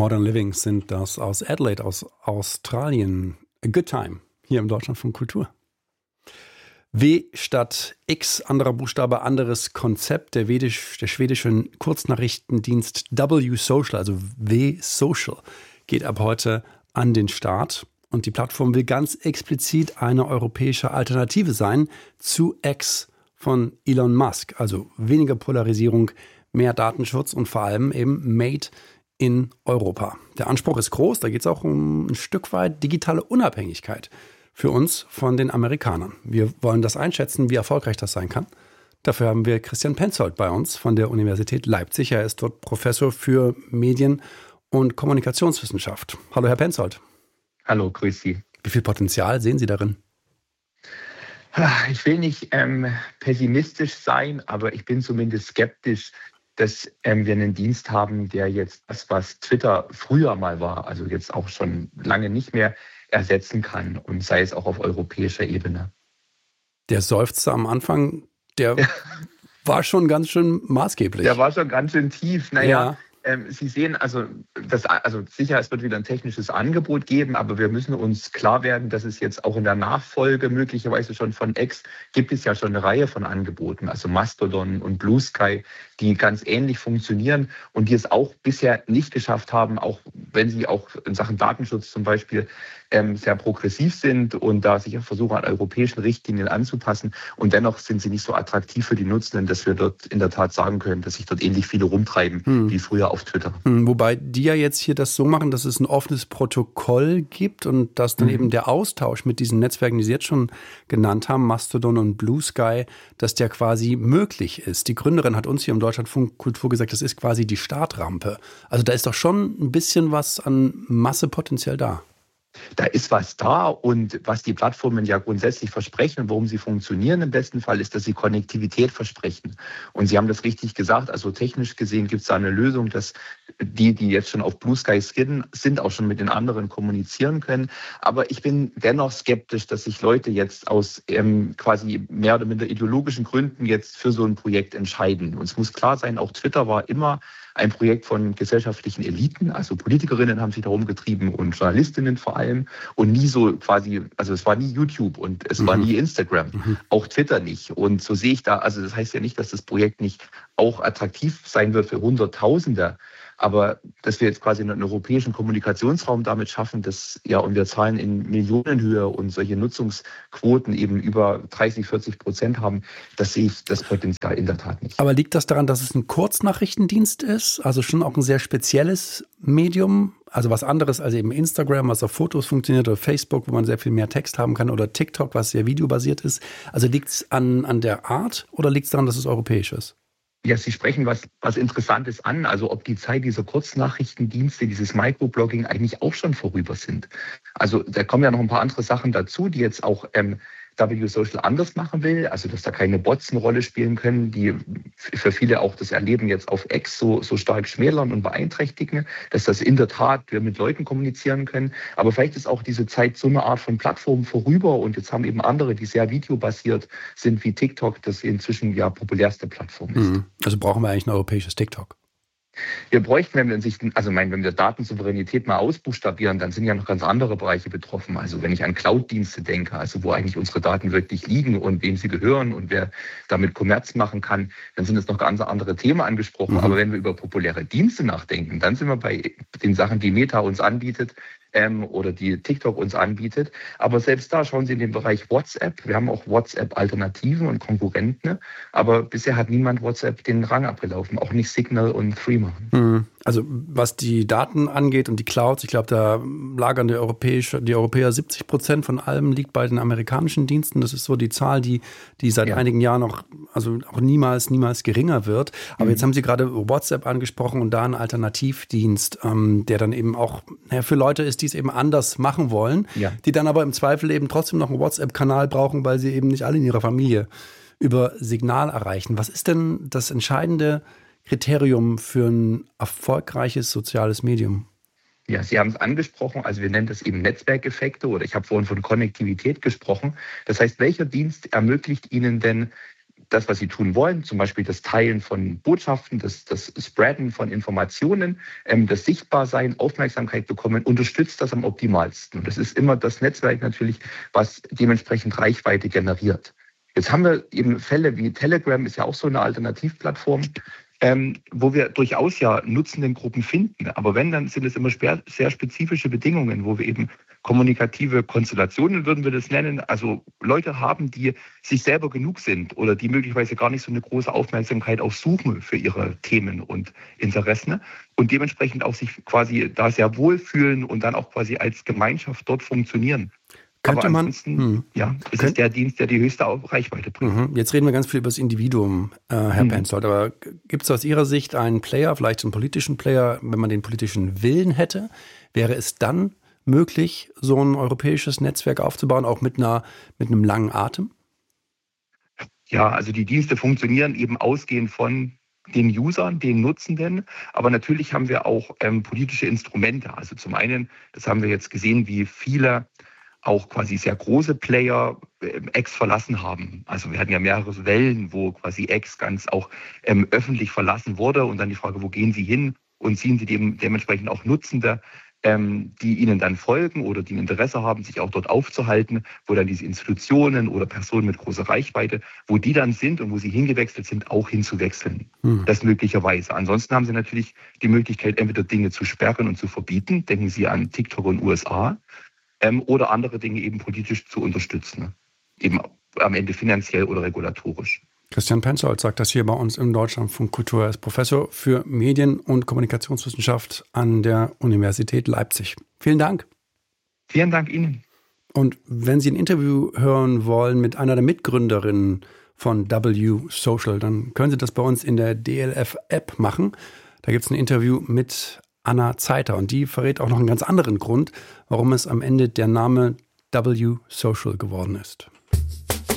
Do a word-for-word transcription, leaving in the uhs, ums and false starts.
Modern Living sind das aus Adelaide, aus Australien. A Good Time, hier im Deutschlandfunk Kultur. W statt X, anderer Buchstabe, anderes Konzept. Der, Vedisch, der schwedische Kurznachrichtendienst W Social, also W Social, geht ab heute an den Start. Und die Plattform will ganz explizit eine europäische Alternative sein zu X von Elon Musk. Also weniger Polarisierung, mehr Datenschutz und vor allem eben Made in Europa. Der Anspruch ist groß, da geht es auch um ein Stück weit digitale Unabhängigkeit für uns von den Amerikanern. Wir wollen das einschätzen, wie erfolgreich das sein kann. Dafür haben wir Christian Penzold bei uns von der Universität Leipzig. Er ist dort Professor für Medien- und Kommunikationswissenschaft. Hallo, Herr Penzold. Hallo, grüß Sie. Wie viel Potenzial sehen Sie darin? Ich will nicht ähm, pessimistisch sein, aber ich bin zumindest skeptisch, dass ähm, wir einen Dienst haben, der jetzt das, was Twitter früher mal war, also jetzt auch schon lange nicht mehr, ersetzen kann und sei es auch auf europäischer Ebene. Der Seufzer am Anfang, der war schon ganz schön maßgeblich. Der war schon ganz schön tief. Naja, ja. ähm, Sie sehen, also, das, also sicher, es wird wieder ein technisches Angebot geben, aber wir müssen uns klar werden, dass es jetzt auch in der Nachfolge möglicherweise schon von X gibt es ja schon eine Reihe von Angeboten, also Mastodon und Blue Sky, die ganz ähnlich funktionieren und die es auch bisher nicht geschafft haben, auch wenn sie auch in Sachen Datenschutz zum Beispiel ähm, sehr progressiv sind und da sich auch versuchen, an europäischen Richtlinien anzupassen. Und dennoch sind sie nicht so attraktiv für die Nutzenden, dass wir dort in der Tat sagen können, dass sich dort ähnlich viele rumtreiben hm. wie früher auf Twitter. Hm, wobei die ja jetzt hier das so machen, dass es ein offenes Protokoll gibt und dass dann mhm. eben der Austausch mit diesen Netzwerken, die Sie jetzt schon genannt haben, Mastodon und Blue Sky, dass der quasi möglich ist. Die Gründerin hat uns hier im Deutschlandfunk Kultur gesagt, das ist quasi die Startrampe. Also da ist doch schon ein bisschen was an Massepotenzial da. Da ist was da und was die Plattformen ja grundsätzlich versprechen und warum sie funktionieren im besten Fall, ist, dass sie Konnektivität versprechen. Und Sie haben das richtig gesagt, also technisch gesehen gibt es da eine Lösung, dass die, die jetzt schon auf Blue Sky sind, auch schon mit den anderen kommunizieren können. Aber ich bin dennoch skeptisch, dass sich Leute jetzt aus ähm, quasi mehr oder minder ideologischen Gründen jetzt für so ein Projekt entscheiden. Und es muss klar sein, auch Twitter war immer ein Projekt von gesellschaftlichen Eliten, also Politikerinnen haben sich darum getrieben und Journalistinnen vor allem und nie so quasi, also es war nie YouTube und es mhm. war nie Instagram, mhm. auch Twitter nicht. Und so sehe ich da, also das heißt ja nicht, dass das Projekt nicht auch attraktiv sein wird für Hunderttausende, aber dass wir jetzt quasi einen europäischen Kommunikationsraum damit schaffen, dass ja, und wir Zahlen in Millionenhöhe und solche Nutzungsquoten eben über dreißig, vierzig Prozent haben, das sehe ich das Potenzial in der Tat nicht. Aber liegt das daran, dass es ein Kurznachrichtendienst ist? Also schon auch ein sehr spezielles Medium? Also was anderes als eben Instagram, was auf Fotos funktioniert, oder Facebook, wo man sehr viel mehr Text haben kann, oder TikTok, was sehr videobasiert ist. Also liegt es an, an der Art oder liegt es daran, dass es europäisch ist? Ja, Sie sprechen was, was Interessantes an, also ob die Zeit dieser Kurznachrichtendienste, dieses Microblogging eigentlich auch schon vorüber sind. Also da kommen ja noch ein paar andere Sachen dazu, die jetzt auch ähm, W Social anders machen will, also dass da keine Bots eine Rolle spielen können, die für viele auch das Erleben jetzt auf X so, so stark schmälern und beeinträchtigen, dass das in der Tat wir mit Leuten kommunizieren können. Aber vielleicht ist auch diese Zeit so eine Art von Plattform vorüber und jetzt haben eben andere, die sehr videobasiert sind wie TikTok, das inzwischen ja populärste Plattform ist. Also brauchen wir eigentlich ein europäisches TikTok? Wir bräuchten, wenn wir sich, also mein, wenn wir Datensouveränität mal ausbuchstabieren, dann sind ja noch ganz andere Bereiche betroffen. Also wenn ich an Cloud-Dienste denke, also wo eigentlich unsere Daten wirklich liegen und wem sie gehören und wer damit Kommerz machen kann, dann sind es noch ganz andere Themen angesprochen. Mhm. Aber wenn wir über populäre Dienste nachdenken, dann sind wir bei den Sachen, die Meta uns anbietet, ähm, oder die TikTok uns anbietet. Aber selbst da schauen Sie in den Bereich WhatsApp. Wir haben auch WhatsApp-Alternativen und Konkurrenten. Aber bisher hat niemand WhatsApp den Rang abgelaufen. Auch nicht Signal und Threema. Also was die Daten angeht und die Clouds, ich glaube, da lagern die, Europäische, die Europäer siebzig Prozent von allem liegt bei den amerikanischen Diensten. Das ist so die Zahl, die, die seit ja. einigen Jahren noch, also auch niemals, niemals geringer wird. Aber mhm. jetzt haben Sie gerade WhatsApp angesprochen und da einen Alternativdienst, ähm, der dann eben auch naja, für Leute ist, die es eben anders machen wollen, ja. die dann aber im Zweifel eben trotzdem noch einen WhatsApp-Kanal brauchen, weil sie eben nicht alle in ihrer Familie über Signal erreichen. Was ist denn das entscheidende Kriterium für ein erfolgreiches soziales Medium? Ja, Sie haben es angesprochen, also wir nennen das eben Netzwerkeffekte oder ich habe vorhin von Konnektivität gesprochen. Das heißt, welcher Dienst ermöglicht Ihnen denn das, was sie tun wollen, zum Beispiel das Teilen von Botschaften, das, das Spreaden von Informationen, ähm, das Sichtbarsein, Aufmerksamkeit bekommen, unterstützt das am optimalsten. Und das ist immer das Netzwerk natürlich, was dementsprechend Reichweite generiert. Jetzt haben wir eben Fälle wie Telegram, ist ja auch so eine Alternativplattform, ähm, wo wir durchaus ja nutzenden Gruppen finden. Aber wenn, dann sind es immer spe- sehr spezifische Bedingungen, wo wir eben kommunikative Konstellationen, würden wir das nennen, also Leute haben, die sich selber genug sind oder die möglicherweise gar nicht so eine große Aufmerksamkeit auch suchen für ihre Themen und Interessen und dementsprechend auch sich quasi da sehr wohlfühlen und dann auch quasi als Gemeinschaft dort funktionieren. Könnte Aber man, ansonsten, hm. ja, es Könnt, ist der Dienst, der die höchste Reichweite bringt. Mhm. Jetzt reden wir ganz viel über das Individuum, äh, Herr hm. Pennzold, aber gibt es aus Ihrer Sicht einen Player, vielleicht einen politischen Player, wenn man den politischen Willen hätte, wäre es dann möglich, so ein europäisches Netzwerk aufzubauen, auch mit einer, mit einem langen Atem? Ja, also die Dienste funktionieren eben ausgehend von den Usern, den Nutzenden. Aber natürlich haben wir auch ähm, politische Instrumente. Also zum einen, das haben wir jetzt gesehen, wie viele auch quasi sehr große Player äh, X verlassen haben. Also wir hatten ja mehrere Wellen, wo quasi X ganz auch ähm, öffentlich verlassen wurde. Und dann die Frage, wo gehen sie hin? Und ziehen sie dem, dementsprechend auch Nutzende, ähm, die ihnen dann folgen oder die ein Interesse haben, sich auch dort aufzuhalten, wo dann diese Institutionen oder Personen mit großer Reichweite, wo die dann sind und wo sie hingewechselt sind, auch hinzuwechseln. Hm. Das möglicherweise. Ansonsten haben sie natürlich die Möglichkeit, entweder Dinge zu sperren und zu verbieten. Denken Sie an TikTok und U S A. Ähm, oder andere Dinge eben politisch zu unterstützen. Eben am Ende finanziell oder regulatorisch. Christian Pennzold sagt das hier bei uns im Deutschlandfunk Kultur. Er ist Professor für Medien- und Kommunikationswissenschaft an der Universität Leipzig. Vielen Dank. Vielen Dank Ihnen. Und wenn Sie ein Interview hören wollen mit einer der Mitgründerinnen von W Social, dann können Sie das bei uns in der D L F-App machen. Da gibt es ein Interview mit Anna Zeiter und die verrät auch noch einen ganz anderen Grund, warum es am Ende der Name W Social geworden ist.